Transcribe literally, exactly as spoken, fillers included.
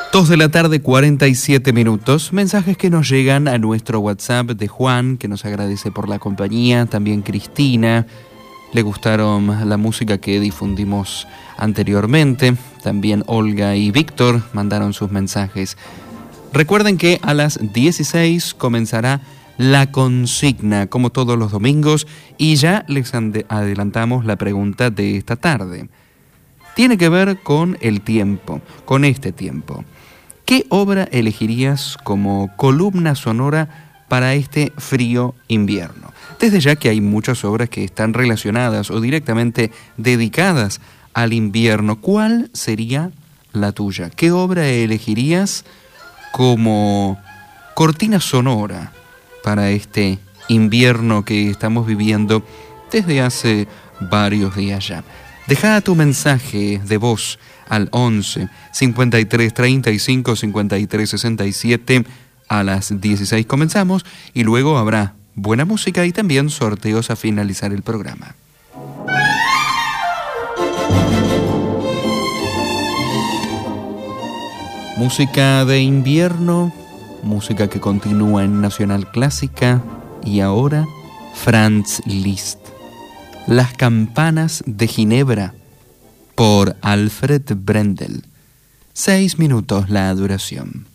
dos de la tarde, cuarenta y siete minutos. Mensajes que nos llegan a nuestro WhatsApp de Juan, que nos agradece por la compañía. También Cristina, le gustaron la música que difundimos anteriormente. También Olga y Víctor mandaron sus mensajes. Recuerden que a las dieciséis comenzará la consigna, como todos los domingos, y ya les adelantamos la pregunta de esta tarde. Tiene que ver con el tiempo, con este tiempo. ¿Qué obra elegirías como columna sonora para este frío invierno? Desde ya que hay muchas obras que están relacionadas o directamente dedicadas al invierno. ¿Cuál sería la tuya? ¿Qué obra elegirías como cortina sonora para este invierno que estamos viviendo desde hace varios días ya? Deja tu mensaje de voz al once, cincuenta y tres, treinta y cinco, cincuenta y tres, sesenta y siete. A las dieciséis comenzamos y luego habrá buena música y también sorteos a finalizar el programa. Música de invierno, música que continúa en Nacional Clásica y ahora Franz Liszt. Las campanas de Ginebra por Alfred Brendel. Seis minutos la duración.